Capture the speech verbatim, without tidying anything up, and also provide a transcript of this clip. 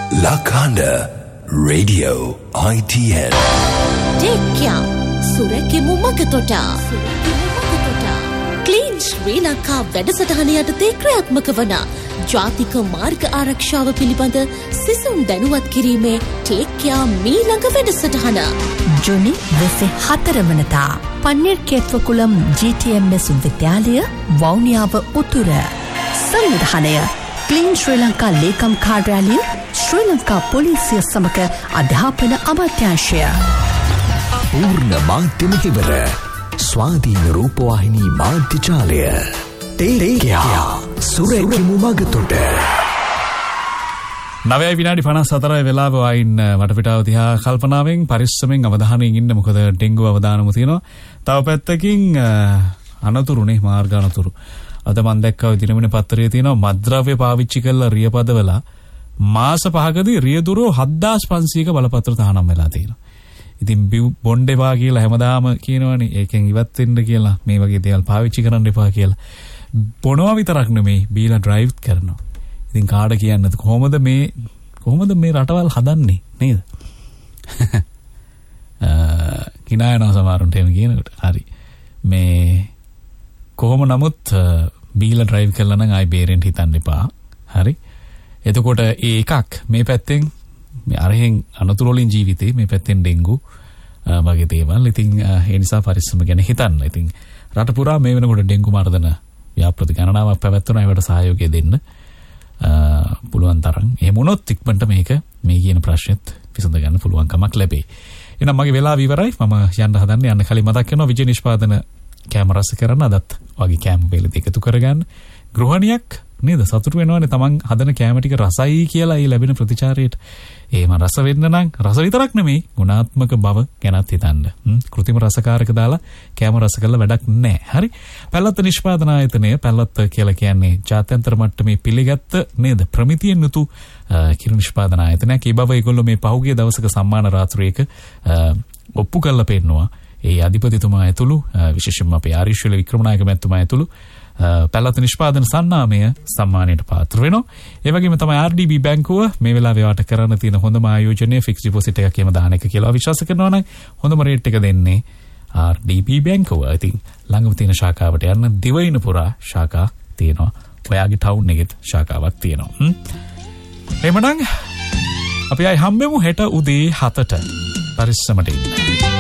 Lakanda Radio I T N. Take care. සුරැකිමු මගතොට. Clean ශ්‍රී ලංකා වැඩසටහන යටතේ ක්‍රියාත්මක වන ජාතික මාර්ග ආරක්ෂාව පිළිබඳ සිසුන් දැනුවත් කිරීමේ ටේක් කෙයා මීළඟ වැඩසටහන. ජුනි වෙසෙ හතර වනදා පන්නර්කේත්වකුළම් ජී ටී එම් එස් විද්‍යාලය වවුනියාව උතුර. සංවිධානය ක්ලීන් ශ්‍රී ලංකා ලේකම් කාර්යාලය ශ්‍රී ලංකා පොලිසිය සමග අධ්‍යාපන අමාත්‍යාංශය. පූර්ණ මාධ්‍ය මෙහෙවර ස්වාධීන රූපවාහිනී මාධ්‍ය ජාලය තේරෙයා සුරැකිමු මගතොට. නවයයි විනාඩි පනස් හතරයි වෙලාව වයින් වටපිටාව දිහා කල්පනාවෙන් පරිස්සමෙන් අවධානයෙන් ඉන්න. මොකද ඩෙන්ගු අවදානම තියෙනවා. තව පැත්තකින් අනතුරුනේ මාර්ග අනතුරු. අද මම දැක්කව දිනමින පත්තරයේ තියෙනවා මද්ද්‍රව්‍ය පාවිච්චි කරලා රියපදවලා මාස පහකදී රියදුරෝ හත්දාස් පන්සීයක බලපත්‍ර තහනම් වෙලා තියෙනවා. ඉතින් බොන්ඩ් එපා කියලා හැමදාම කියනවනේ ඒකෙන් ඉවත් වෙන්න කියලා, මේ වගේ දේවල් පාවිච්චි කරන්න එපා කියලා. බොනවා විතරක් නෙමෙයි බීලා ඩ්‍රයිව් කරනවා. ඉතින් කාට කියන්නද කොහොමද මේ කොහොමද මේ රටවල් හදන්නේ නේද? කිනායනවා සමහරුන්ට එහෙම කියනකොට. හරි. මේ කොහොම නමුත් බීලා ඩ්‍රයිව් කරලා නම් ආයි බේරෙන්න හිතන්න එපා. හරි. එතකොට ඒ එකක් මේ පැත්තෙන් මේ අරහෙන් අනතුරු වලින් ජීවිතේ, මේ පැත්තෙන් ඩෙන්ගු වගේ දේවල්. ඉතින් ඒ නිසා පරිස්සම ගැන හිතන්න. ඉතින් රට පුරා මේ වෙනකොට ඩෙන්ගු මර්ධන ව්‍යාපෘති ගණනාවක් පැවැත්වෙනවා. ඒවට සහයෝගය දෙන්න පුළුවන් තරම්. එහෙම වුණොත් ඉක්මනට මේක මේ කියන ප්‍රශ්නෙත් විසඳ ගන්න පුළුවන් කමක් ලැබෙයි. එහෙනම් මගේ වෙලාව ඉවරයි. මම යන්න හදන්නේ. යන්න කලින් මතක් කරනවා විජය නිෂ්පාදන කැමරාස කරන අදත් වගේ කැම වේලෙත් එකතු කරගන්න. ගෘහණියක් නේද සතුටු වෙනවනේ තමන් හදන කැම ටික රසයි කියලා ඒ ලැබෙන ප්‍රතිචාරයට. එහෙම රස වෙන්න නම් රස විතරක් නෙමෙයි ගුණාත්මක බව ගැනත් හිතන්න. කෘත්‍රිම රසකාරක දාලා කැම රස කරලා වැඩක් නැහැ. හරි. පැලත්ත නිෂ්පාදන ආයතනය පැලත්ත කියලා කියන්නේ ජාත්‍යන්තර මට්ටමේ පිළිගත්ත නේද ප්‍රමිතියෙන් යුතු කිරි නිෂ්පාදන ආයතනයක්. ඒ බව ඒගොල්ලෝ මේ පහුගිය දවසක සම්මාන රාත්‍රියක ඔප්පු කරලා පෙන්නනවා. ඒ අධිපතිතුමා ඇතුළු විශේෂයෙන්ම අපේ ආරිෂ්වල වික්‍රමනායක මැතිතුමා ඇතුළු පැලත් නිෂ්පාදන සන්නාමය සම්මානයට පාත්‍ර වෙනවා. ඒ වගේම තමයි ආර් ඩී බී බැංකුව මේ වෙලාවේ වට කරන්න තියෙන හොඳම ආයෝජනය ෆික්ස් ඩිපොසිට් එකක් එහෙම දාන එක කියලා විශ්වාස කරනවා නම් හොඳම රේට් එක දෙන්නේ ආර් ඩී බී බැංකුව. ඉතින් ළඟම තියෙන ශාඛාවට යන්න දිවයින පුරා ශාඛා තියෙනවා. ඔයාගේ ටවුන් එකෙත් ශාඛාවක් තියෙනවා. එහෙමනම් අපි ආයි හම්බෙමු හෙට උදේ හතට. පරිස්සමට ඉන්න.